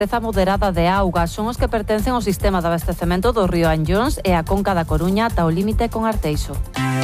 Preza moderada de auga son os que pertencen ao sistema de abastecemento do río Anllóns e a conca da Coruña ata o límite con Arteixo.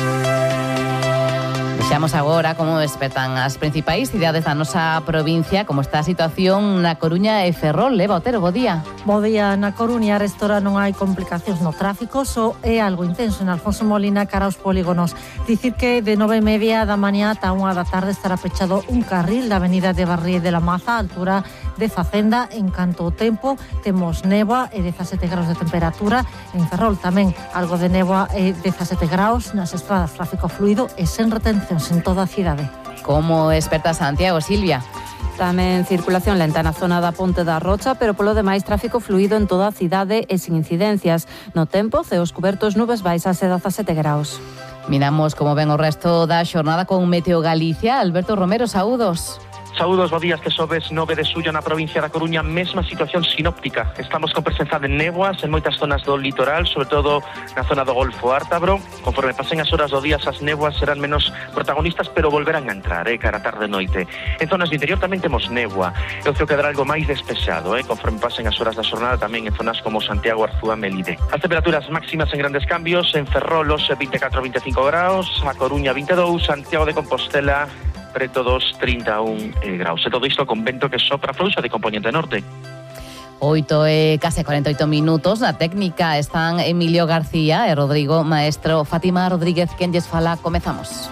Vexamos agora como despertan as principais cidades da nosa provincia, como está a situación na Coruña e Ferrol. Leva, Otero, bo día. Bo día. Na Coruña, restora non hai complicacións no tráfico, só é algo intenso en Alfonso Molina cara aos polígonos. Dicir que de 9:30 da mañá ata 1 da tarde estará pechado un carril da avenida de Barrié de la Maza, a altura de Facenda. En canto ao tempo, temos néboa e 17 graus de temperatura. En Ferrol tamén algo de néboa e 17 graus. Nas estradas, tráfico fluido e sen retencións en toda a cidade. Como desperta Santiago, Silvia? Tamén circulación lenta na zona da Ponte da Rocha, pero polo demais tráfico fluido en toda a cidade e sin incidencias. No tempo, ceos cubertos, nubes baixas e 17 graus. Miramos como ven o resto da xornada con Meteo Galicia. Alberto Romero, saúdos. Saúdos, bo días, que sobes 9 de xullo na provincia da Coruña, mesma situación sinóptica. Estamos con presenza de néboas en moitas zonas do litoral, sobre todo na zona do Golfo Ártabro. Conforme pasen as horas do día, as néboas serán menos protagonistas, pero volverán a entrar, cara tarde e noite. En zonas do interior tamén temos néboa. E o ceo quedará algo máis despexado, conforme pasen as horas da xornada, tamén en zonas como Santiago, Arzúa, Melide. As temperaturas máximas en grandes cambios: en Ferrol, 24-25 graus, a Coruña 22, Santiago de Compostela preto dos 31 graus. E todo isto con vento que sopra frouxo de componente norte. 8 e case 48 minutos. Na técnica están Emilio García e Rodrigo Maestro. Fátima Rodríguez, quen lles fala. Comezamos.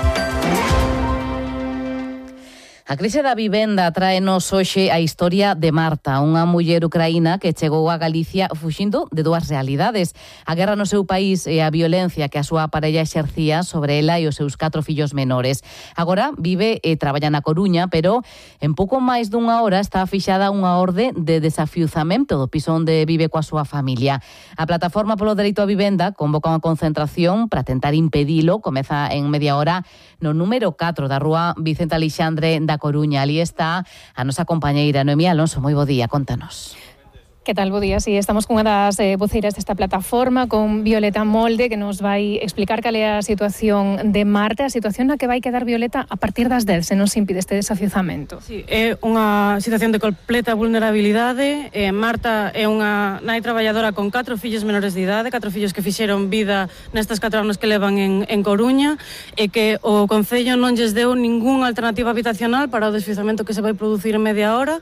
A crise da vivenda tráenos hoxe a historia de Marta, unha muller ucraína que chegou a Galicia fuxindo de dúas realidades: a guerra no seu país e a violencia que a súa parella exercía sobre ela e os seus 4 fillos menores. Agora vive e traballa na Coruña, pero en pouco máis dunha hora está fixada unha orde de desafiuzamento do piso onde vive coa súa familia. A Plataforma polo Dereito á Vivenda convoca unha concentración para tentar impedilo. Comeza en media hora no número 4 da rúa Vicente Alexandre da Coruña. Ali está a nosa compañeira Noemí Alonso. Moi bo día, contanos. Que tal, bo día? Sí, estamos con unha das voceiras desta plataforma, con Violeta Molde, que nos vai explicar cal é a situación de Marta, a situación na que vai quedar Violeta a partir das 10, se non se impide este desafiuzamento. Sí, é unha situación de completa vulnerabilidade. Marta é unha nai traballadora con 4 fillos menores de idade, 4 fillos que fixeron vida nestes 4 anos que levan en Coruña, e que o Concello non lles deu ningunha alternativa habitacional para o desfiuzamento que se vai producir en media hora.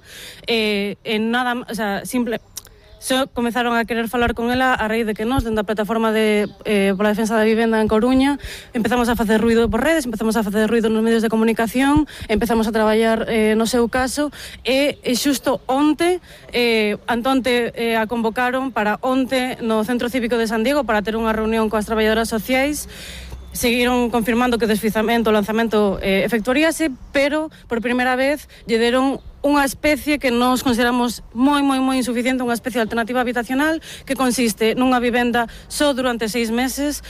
Nada, o sea, só comezaron a querer falar con ela a raíz de que nós, dentro da plataforma pola defensa da vivenda en Coruña, empezamos a facer ruido por redes, empezamos a facer ruido nos medios de comunicación, empezamos a traballar no seu caso, e xusto onte, Antonte a convocaron para onte no Centro Cívico de San Diego para ter unha reunión coas traballadoras sociais. Seguiron confirmando que o desfiuzamento, o lanzamento efectuaríase, pero por primeira vez lle deron unha especie que nós consideramos moi insuficiente, unha especie de alternativa habitacional que consiste nunha vivenda só durante 6 meses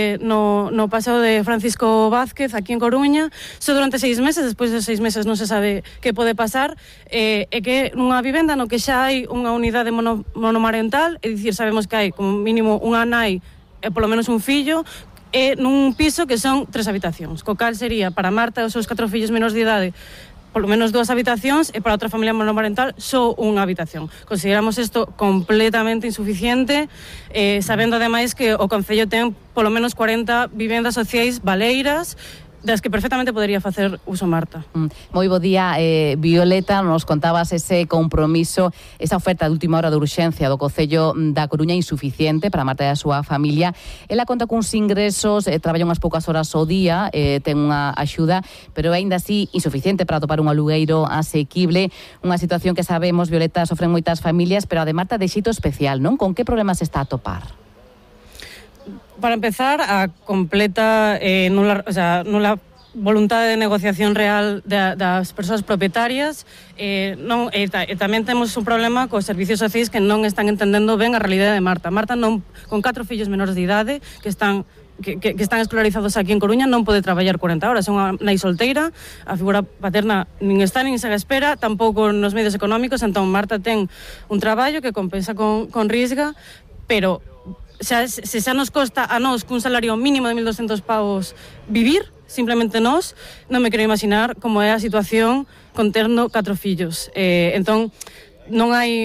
no Paseo de Francisco Vázquez, aquí en Coruña, só durante 6 meses. Despois de 6 meses non se sabe que pode pasar, e que nunha vivenda no que xa hai unha unidade monomarental, é dicir, sabemos que hai como mínimo unha nai e polo menos un fillo, e nun piso que son 3 habitacións, co cal sería para Marta e os seus 4 fillos menores de idade polo menos 2 habitacións, e para outra familia monomarental só unha habitación. Consideramos isto completamente insuficiente, sabendo ademais que o Concello ten polo menos 40 vivendas sociais baleiras, das que perfectamente podería facer uso Marta. Moi bo día, Violeta, nos contabas ese compromiso, esa oferta de última hora de urxencia do Concello da Coruña insuficiente para Marta e a súa familia. Ela conta cuns ingresos, traballa unhas poucas horas ao día, ten unha axuda, pero aínda así insuficiente para topar un alugueiro asequible, unha situación que sabemos, Violeta, sofren moitas familias, pero a de Marta de xeito especial, non? Con que problemas está a topar? Para empezar, a completa nula voluntade de negociación real das persoas propietarias, tamén temos un problema cos servicios sociais que non están entendendo ben a realidade de Marta. Marta non, con 4 fillos menores de idade que están escolarizados aquí en Coruña, non pode traballar 40 horas, é unha nai solteira, a figura paterna nin está nin se espera, tampouco nos medios económicos. Entón Marta ten un traballo que compensa con risga, pero se xa nos costa a nós cun salario mínimo de 1.200 pavos vivir, simplemente nós, non me quero imaginar como é a situación con terno 4 fillos. Entón, non hai